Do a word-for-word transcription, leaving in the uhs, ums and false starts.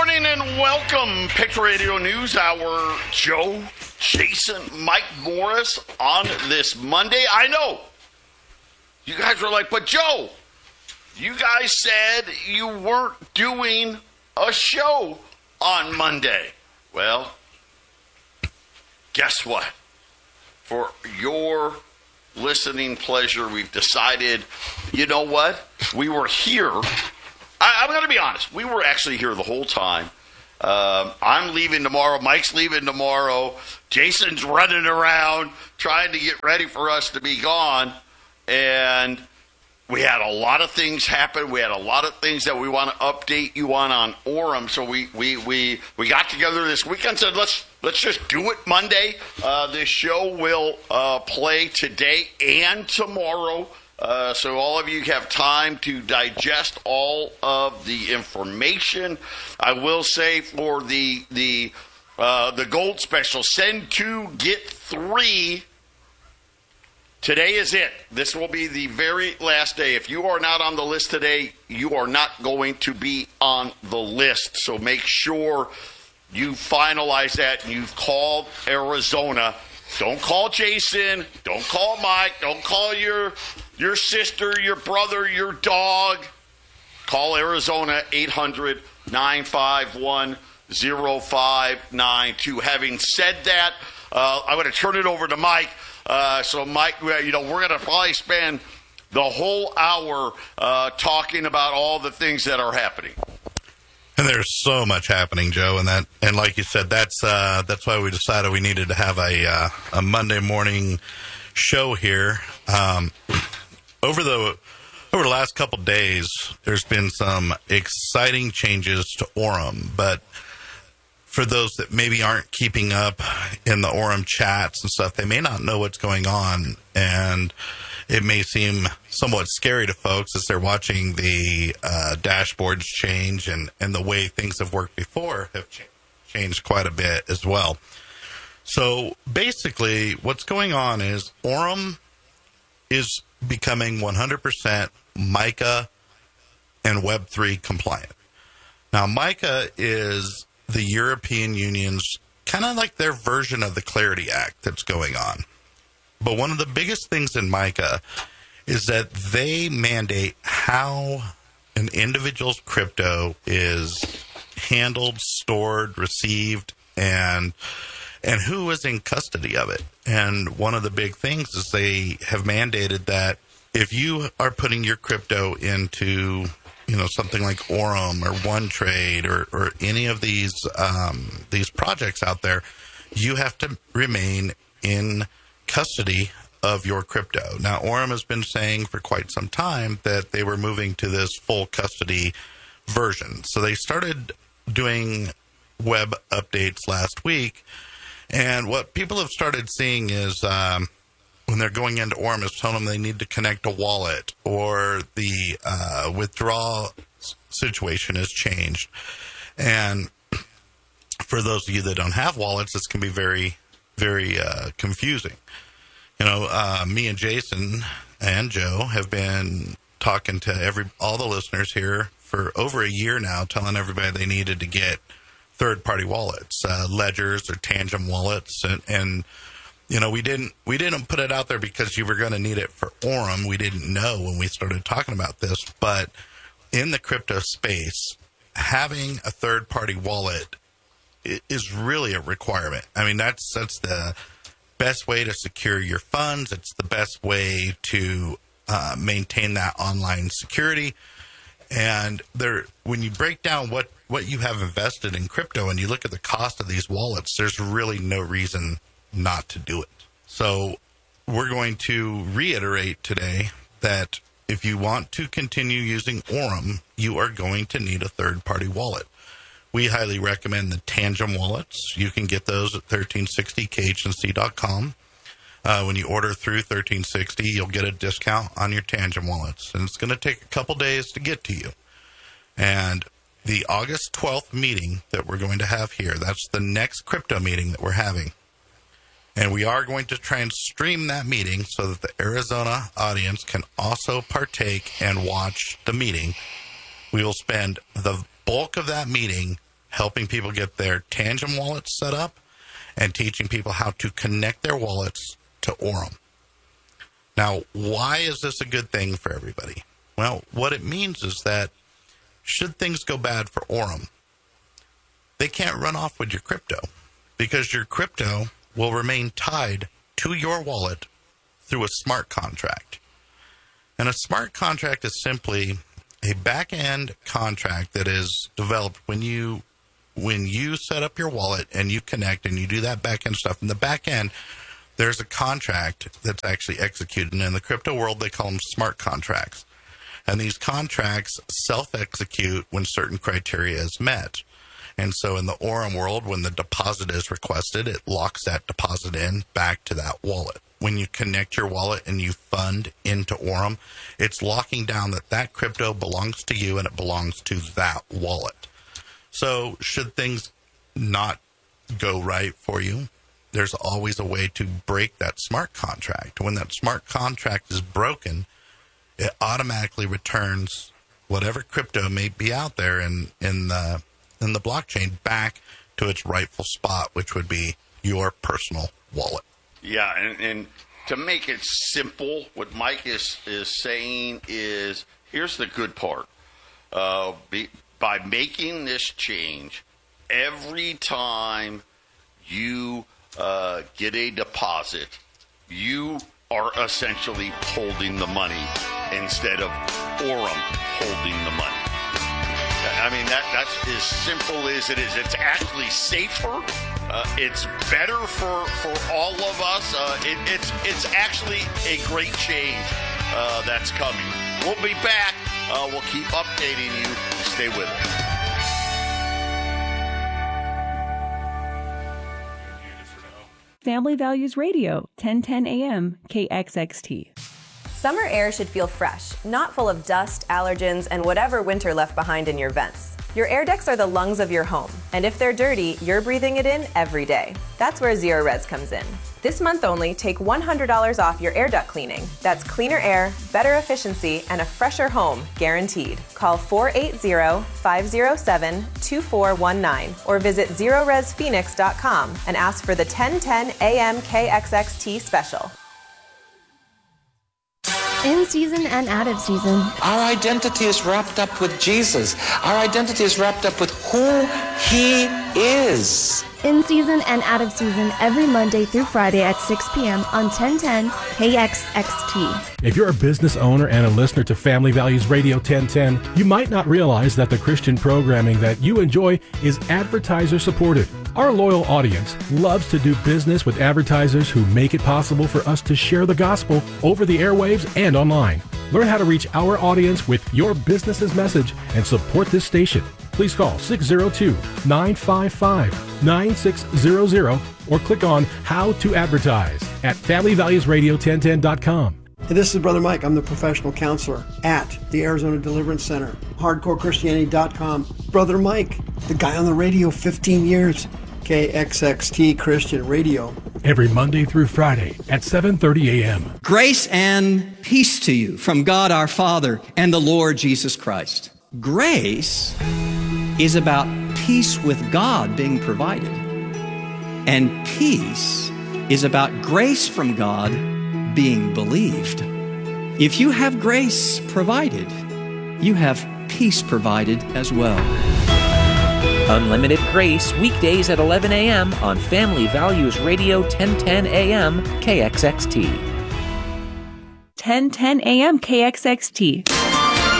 morning and welcome. Pick Radio News Hour. Joe, Jason, Mike Morris on this Monday. I know. You guys were like, but Joe, you guys said you weren't doing a show on Monday. Well, guess what? For your listening pleasure, we've decided, you know what? We were here. I, I'm going to be honest. We were actually here the whole time. Uh, I'm leaving tomorrow. Mike's leaving tomorrow. Jason's running around trying to get ready for us to be gone. And we had a lot of things happen. We had a lot of things that we want to update you on on Orem. So we we we, we got together this weekend and said, let's let's just do it Monday. Uh, this show will uh, play today and tomorrow. Uh, so all of you have time to digest all of the information. I will say for the the uh, the gold special, send two, get three. Today is it. This will be the very last day. If you are not on the list today, you are not going to be on the list. So make sure you finalize that and you've called Arizona. Don't call Jason. Don't call Mike. Don't call your your sister, your brother, your dog. Call Arizona, eight hundred, nine five one, zero five nine two. Having said that, uh, I'm going to turn it over to Mike. Uh, so, Mike, you know, we're going to probably spend the whole hour uh, talking about all the things that are happening. And there's so much happening, Joe, and that, and like you said, that's uh, that's why we decided we needed to have a uh, a Monday morning show here. Um, over the over the last couple days, there's been some exciting changes to Orem, but for those that maybe aren't keeping up in the Orem chats and stuff, they may not know what's going on, and it may seem somewhat scary to folks as they're watching the uh, dashboards change, and, and the way things have worked before have ch- changed quite a bit as well. So basically what's going on is Orem is becoming one hundred percent MiCA and Web three compliant. Now, MiCA is the European Union's kind of like their version of the Clarity Act that's going on. But one of the biggest things in MiCA is that they mandate how an individual's crypto is handled, stored, received, and and who is in custody of it. And one of the big things is they have mandated that if you are putting your crypto into, you know, something like Orem or OneTrade or, or any of these um, these projects out there, you have to remain in custody of your crypto. Now, Orem has been saying for quite some time that they were moving to this full custody version. So they started doing web updates last week, and what people have started seeing is um, when they're going into Orem, is telling them they need to connect a wallet, or the uh, withdrawal situation has changed. And for those of you that don't have wallets, this can be very, very uh, confusing. You know, uh, me and Jason and Joe have been talking to every all the listeners here for over a year now, telling everybody they needed to get third-party wallets, uh, ledgers or Tangem wallets, and, and you know, we didn't we didn't put it out there because you were going to need it for Orem. We didn't know when we started talking about this, but in the crypto space, having a third-party wallet is really a requirement. I mean, that's that's the best way to secure your funds. It's the best way to uh, maintain that online security. And there, when you break down what, what you have invested in crypto and you look at the cost of these wallets, there's really no reason not to do it. So we're going to reiterate today that if you want to continue using Orem, you are going to need a third-party wallet. We highly recommend the Tangem wallets. You can get those at thirteen sixty K H N C dot com. Uh, when you order through thirteen sixty, you'll get a discount on your Tangem wallets. And it's going to take a couple days to get to you. And the August twelfth meeting that we're going to have here, that's the next crypto meeting that we're having. And we are going to try and stream that meeting so that the Arizona audience can also partake and watch the meeting. We will spend the bulk of that meeting helping people get their Tangent wallets set up and teaching people how to connect their wallets to Orem. Now, why is this a good thing for everybody? Well, what it means is that should things go bad for Orem, they can't run off with your crypto because your crypto will remain tied to your wallet through a smart contract. And a smart contract is simply a back-end contract that is developed when you when you set up your wallet and you connect and you do that back-end stuff. In the back end, there's a contract that's actually executed. And in the crypto world, they call them smart contracts. And these contracts self-execute when certain criteria is met. And so in the Orem world, when the deposit is requested, it locks that deposit in back to that wallet. When you connect your wallet and you fund into Orem, it's locking down that that crypto belongs to you and it belongs to that wallet. So should things not go right for you, there's always a way to break that smart contract. When that smart contract is broken, it automatically returns whatever crypto may be out there in, in the in the blockchain back to its rightful spot, which would be your personal wallet. Yeah, and, and to make it simple, what Mike is, is saying is, here's the good part. Uh, be, by making this change, every time you uh, get a deposit, you are essentially holding the money instead of Orem holding the money. I mean, that that's as simple as it is. It's actually safer. Uh, it's better for, for all of us. Uh, it, it's it's actually a great change uh, that's coming. We'll be back. Uh, we'll keep updating you. Stay with us. Family Values Radio, ten ten A M, K X X T. Summer air should feel fresh, not full of dust, allergens, and whatever winter left behind in your vents. Your air decks are the lungs of your home, and if they're dirty, you're breathing it in every day. That's where Zerorez comes in. This month only, take one hundred dollars off your air duct cleaning. That's cleaner air, better efficiency, and a fresher home, guaranteed. Call four eight zero, five zero seven, two four one nine or visit zerorez phoenix dot com and ask for the ten ten A M K X X T special. In season and out of season. Our identity is wrapped up with Jesus. Our identity is wrapped up with who He is. In season and out of season every Monday through Friday at six p.m. on ten ten K X X T. If you're a business owner and a listener to Family Values Radio ten ten, you might not realize that the Christian programming that you enjoy is advertiser supported. Our loyal audience loves to do business with advertisers who make it possible for us to share the gospel over the airwaves and online. Learn how to reach our audience with your business's message and support this station. Please call six zero two, nine five five, nine six zero zero or click on How to Advertise at family values radio ten ten dot com. Hey, this is Brother Mike. I'm the professional counselor at the Arizona Deliverance Center, hardcore christianity dot com. Brother Mike, the guy on the radio, fifteen years, K X X T Christian Radio. Every Monday through Friday at seven thirty a.m. Grace and peace to you from God our Father and the Lord Jesus Christ. Grace is about peace with God being provided. And peace is about grace from God being believed. If you have grace provided, you have peace provided as well. Unlimited Grace, weekdays at eleven a.m. on Family Values Radio ten ten A M K X X T. ten ten A M K X X T.